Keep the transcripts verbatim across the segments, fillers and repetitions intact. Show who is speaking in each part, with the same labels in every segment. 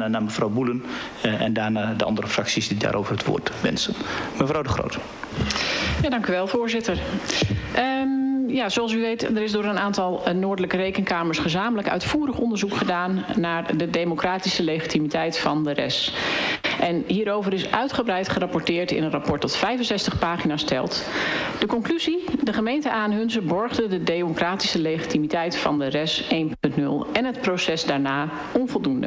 Speaker 1: daarna naar mevrouw Boelen uh, en daarna de andere fracties die daarover het woord wensen. Mevrouw De Groot.
Speaker 2: Ja, dank u wel, voorzitter. Um... Ja, zoals u weet, er is door een aantal noordelijke rekenkamers gezamenlijk uitvoerig onderzoek gedaan naar de democratische legitimiteit van de R E S. En hierover is uitgebreid gerapporteerd in een rapport dat vijfenzestig pagina's telt. De conclusie: de gemeente Aanhunzen borgde de democratische legitimiteit van de R E S één punt nul en het proces daarna onvoldoende.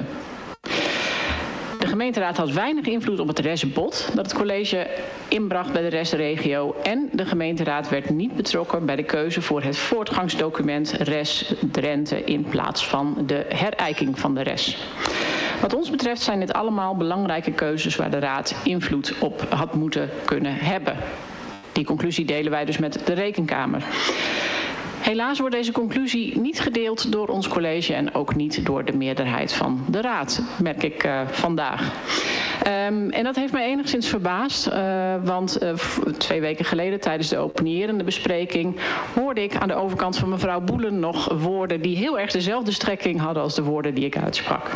Speaker 2: De gemeenteraad had weinig invloed op het R E S-bod dat het college inbracht bij de R E S-regio en de gemeenteraad werd niet betrokken bij de keuze voor het voortgangsdocument R E S Drenthe in plaats van de herijking van de R E S. Wat ons betreft zijn dit allemaal belangrijke keuzes waar de raad invloed op had moeten kunnen hebben. Die conclusie delen wij dus met de Rekenkamer. Helaas wordt deze conclusie niet gedeeld door ons college en ook niet door de meerderheid van de raad, merk ik uh, vandaag. Um, en dat heeft mij enigszins verbaasd, uh, want uh, twee weken geleden tijdens de openierende bespreking hoorde ik aan de overkant van mevrouw Boelen nog woorden die heel erg dezelfde strekking hadden als de woorden die ik uitsprak.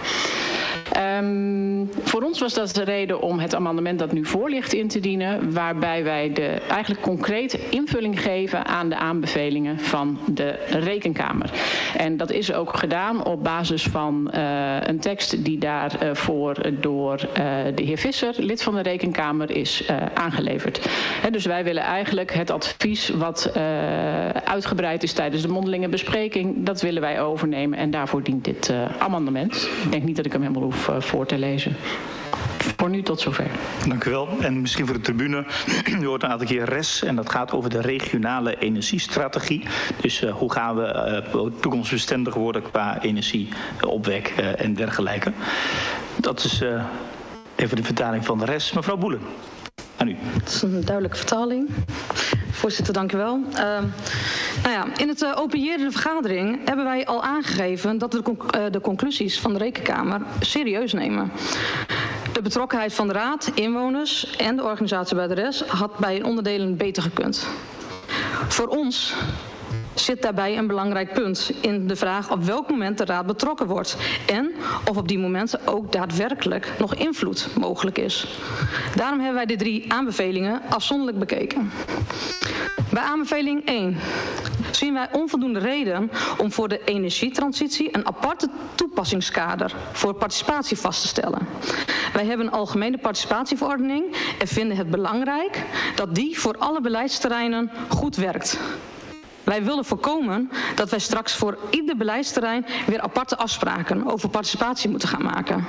Speaker 2: Um, voor ons was dat de reden om het amendement dat nu voor ligt in te dienen, waarbij wij de eigenlijk concreet invulling geven aan de aanbevelingen van de Rekenkamer. En dat is ook gedaan op basis van uh, een tekst die daarvoor uh, door uh, de heer Visser, lid van de Rekenkamer, is uh, aangeleverd. He, dus wij willen eigenlijk het advies wat uh, uitgebreid is tijdens de mondelinge bespreking, dat willen wij overnemen en daarvoor dient dit uh, amendement. Ik denk niet dat ik hem helemaal hoef uh, voor te lezen. Voor nu tot zover.
Speaker 1: Dank u wel. En misschien voor de tribune. U hoort een aantal keer R E S en dat gaat over de regionale energiestrategie. Dus uh, hoe gaan we uh, toekomstbestendig worden qua energieopwek uh, en dergelijke. Dat is uh, even de vertaling van de R E S. Mevrouw Boelen, aan u.
Speaker 3: Dat is een duidelijke vertaling. Voorzitter, dank u wel. Uh, nou ja, in het uh, openierende vergadering hebben wij al aangegeven dat we de, conc uh, de conclusies van de Rekenkamer serieus nemen. De betrokkenheid van de raad, inwoners en de organisatie bij de R E S had bij een onderdelen beter gekund. Voor ons zit daarbij een belangrijk punt in de vraag op welk moment de raad betrokken wordt en of op die momenten ook daadwerkelijk nog invloed mogelijk is. Daarom hebben wij de drie aanbevelingen afzonderlijk bekeken. Bij aanbeveling één zien wij onvoldoende reden om voor de energietransitie een aparte toepassingskader voor participatie vast te stellen. Wij hebben een algemene participatieverordening en vinden het belangrijk dat die voor alle beleidsterreinen goed werkt. Wij willen voorkomen dat wij straks voor ieder beleidsterrein weer aparte afspraken over participatie moeten gaan maken.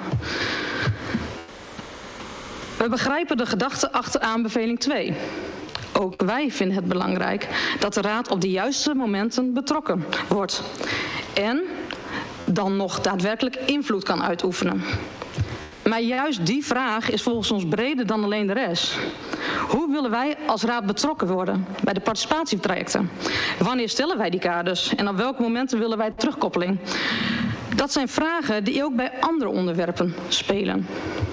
Speaker 3: We begrijpen de gedachte achter aanbeveling twee. Ook wij vinden het belangrijk dat de raad op de juiste momenten betrokken wordt en dan nog daadwerkelijk invloed kan uitoefenen. Maar juist die vraag is volgens ons breder dan alleen de R E S. Hoe willen wij als raad betrokken worden bij de participatietrajecten? Wanneer stellen wij die kaders en op welke momenten willen wij terugkoppeling? Dat zijn vragen die ook bij andere onderwerpen spelen.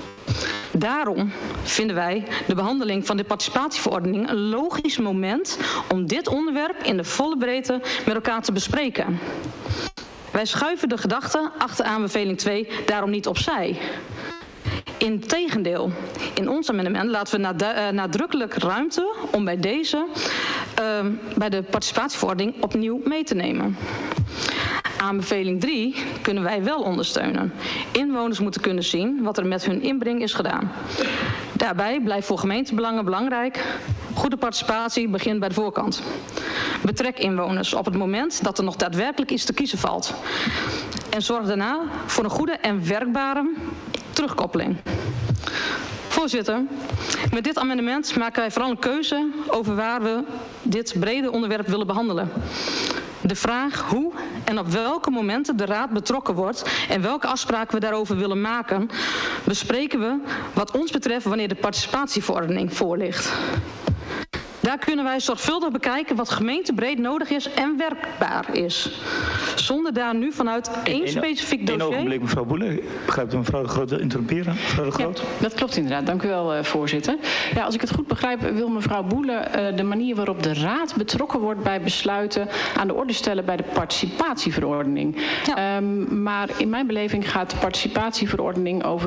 Speaker 3: Daarom vinden wij de behandeling van de participatieverordening een logisch moment om dit onderwerp in de volle breedte met elkaar te bespreken. Wij schuiven de gedachte achter aanbeveling twee daarom niet opzij. Integendeel, in ons amendement laten we nadrukkelijk ruimte om bij deze uh, bij de participatieverordening opnieuw mee te nemen. Aanbeveling drie kunnen wij wel ondersteunen. Inwoners moeten kunnen zien wat er met hun inbreng is gedaan. Daarbij blijft voor gemeentebelangen belangrijk: goede participatie begint bij de voorkant. Betrek inwoners op het moment dat er nog daadwerkelijk iets te kiezen valt. En zorg daarna voor een goede en werkbare terugkoppeling. Voorzitter, met dit amendement maken wij vooral een keuze over waar we dit brede onderwerp willen behandelen. De vraag hoe en op welke momenten de raad betrokken wordt en welke afspraken we daarover willen maken, bespreken we wat ons betreft wanneer de participatieverordening voorligt. Daar kunnen wij zorgvuldig bekijken wat gemeentebreed nodig is en werkbaar is. Zonder daar nu vanuit één specifiek dossier...
Speaker 1: Eén ogenblik, mevrouw Boelen. Ik begrijp dat mevrouw De Groot wil interrumperen. Mevrouw De Groot.
Speaker 2: Ja, dat klopt inderdaad. Dank u wel, uh, voorzitter. Ja, als ik het goed begrijp, wil mevrouw Boelen uh, de manier waarop de raad betrokken wordt bij besluiten aan de orde stellen bij de participatieverordening. Ja. Um, maar in mijn beleving gaat de participatieverordening over